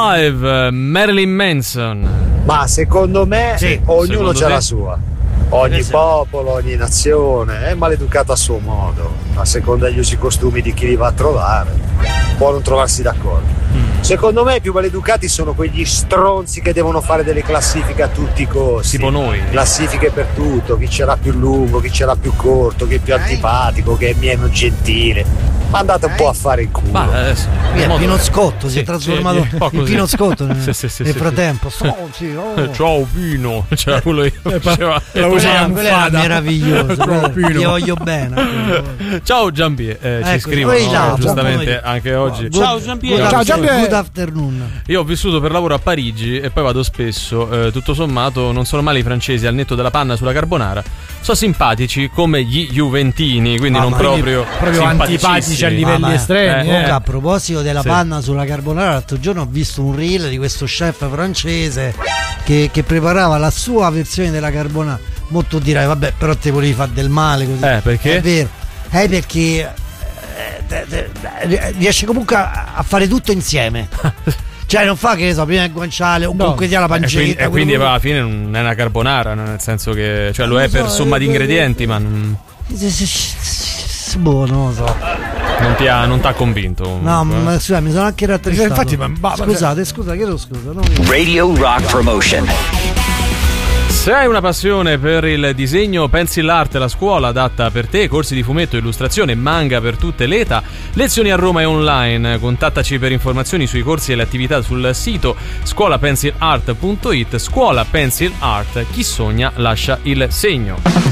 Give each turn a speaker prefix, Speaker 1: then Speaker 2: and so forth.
Speaker 1: Live, Marilyn Manson.
Speaker 2: Ma secondo me ognuno c'ha la sua. Ogni popolo, ogni nazione è maleducato a suo modo, a seconda degli usi e costumi di chi li va a trovare. Può non trovarsi d'accordo. Secondo me i più maleducati sono quegli stronzi che devono fare delle classifiche a tutti i costi.
Speaker 1: Tipo noi.
Speaker 2: Classifiche per tutto, chi ce l'ha più lungo, chi ce l'ha più corto, chi è più antipatico, chi è meno gentile. Ma andate un po' a fare il culo.
Speaker 3: Pino Scotto si è trasformato in Pino Scotto nel frattempo.
Speaker 1: Ciao Pino. C'era quello che faceva.
Speaker 3: Quello era meraviglioso. Ti voglio bene.
Speaker 1: Ciao Giampi, ci scrivono giustamente anche oggi.
Speaker 3: Ciao Giampi. Good afternoon.
Speaker 1: Io ho vissuto per lavoro a Parigi e poi vado spesso. Tutto sommato non sono male i francesi al netto della panna sulla carbonara. Sono simpatici come gli juventini, quindi non proprio
Speaker 4: antipatici a livelli estremi.
Speaker 3: Comunque, a proposito della panna sulla carbonara, l'altro giorno ho visto un reel di questo chef francese che preparava la sua versione della carbonara. Molto dirai, vabbè, però te volevi fare del male così.
Speaker 1: Perché?
Speaker 3: È vero. Perché riesce comunque a fare tutto insieme. Cioè non fa, che ne so, prima il guanciale o comunque sia la pancetta.
Speaker 1: E quindi alla fine non è una carbonara, nel senso che lo è per somma di ingredienti, ma non...
Speaker 3: non lo so.
Speaker 1: Non ti ha convinto comunque.
Speaker 3: No, ma scusa, mi sono anche rattrissato.
Speaker 4: Infatti,
Speaker 3: scusa, chiedo scusa.
Speaker 5: Radio Rock Promotion.
Speaker 1: Se hai una passione per il disegno, Pencil Art, la scuola adatta per te, corsi di fumetto, illustrazione, manga per tutte le età, lezioni a Roma e online. Contattaci per informazioni sui corsi e le attività sul sito scuolapencilart.it. Scuola Pencil Art, chi sogna lascia il segno.